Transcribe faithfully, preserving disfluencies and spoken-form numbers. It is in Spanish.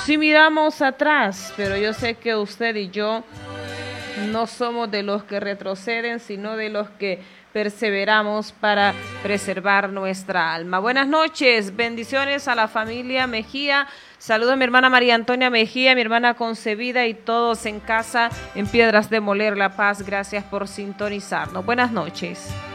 sí miramos atrás, pero yo sé que usted y yo no somos de los que retroceden, sino de los que perseveramos para preservar nuestra alma. Buenas noches, bendiciones a la familia Mejía. Saludo a mi hermana María Antonia Mejía, mi hermana Concebida y todos en casa en Piedras de Moler, La Paz. Gracias por sintonizarnos. Buenas noches.